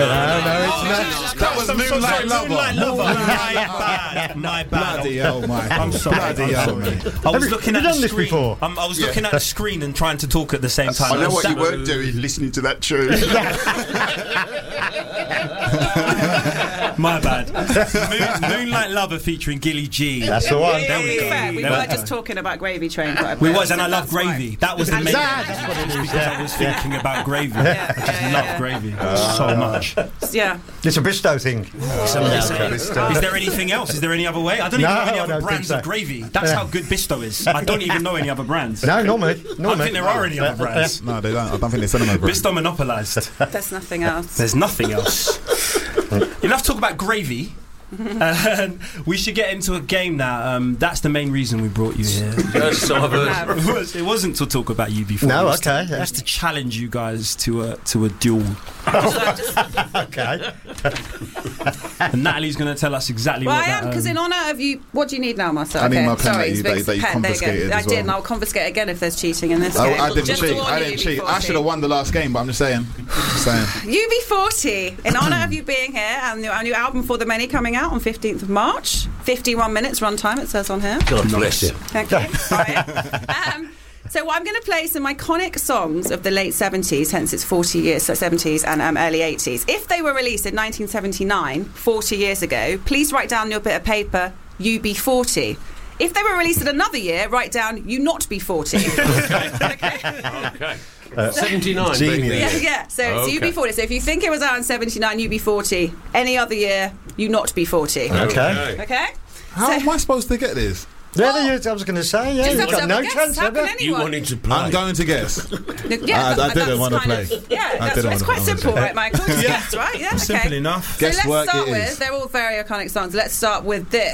That was Moonlight Lover. My bad. Bloody hell, Mike. I'm sorry. Bloody hell, mate. I was looking at the this screen. before? I was looking at the screen and trying to talk at the same time. I know what you weren't doing, listening to that tune. My bad. Moonlight Lover featuring Gilly G. That's the one. There we go. Fair, we were just talking about Gravy Train quite a bit. We was, and I love Gravy. That was the main. That's what it is. Because I was thinking about Gravy. I just love Gravy so much. Yeah. It's a Bisto thing. Is there anything else? Is there any other way? I don't even know any other brands of gravy. That's how good Bisto is. I don't even know any other brands. No, normally. I don't think there are any other brands. No, they don't. I don't think they sell them over. Bisto monopolised. There's nothing else. There's nothing else. Enough talk about gravy. We should get into a game now. That's the main reason we brought you here. It wasn't to talk about you before. No, okay. That's to challenge you guys to a duel. Okay. And Natalie's going to tell us exactly what I am, because in honour of you... What do you need now, Marcel? I need my pen Sorry, that you confiscated I as did, well. and I'll confiscate again if there's cheating in this game. I didn't Just cheat. to warn I you, didn't cheat. UB40. I should have won the last game, but I'm just saying. UB40, in honour of you being here, and our new album For the Many coming out on 15th of March. 51 minutes run time, it says on here. God bless you. Thank you. Right. So I'm going to play some iconic songs of the late 70s, hence it's 40 years, so 70s and early 80s. If they were released in 1979, 40 years ago, please write down your bit of paper, UB40. If they were released in another year, write down, you not be 40. Okay. 79. Yeah. So it's UB40. So if you think it was out in 79, UB40. Any other year, you not be 40. Okay? How am I supposed to get this? Yeah, I was going to say, Just you've have got to no guess. chance, How have can you? anyone? You wanted to play. I'm going to guess. Yeah, I didn't want to kind play. Yeah, it's quite simple, right, Michael? Just guess, right? Yeah, okay. Simple enough. So let's Guesswork start it with, is. they're all very iconic songs. Let's start with this.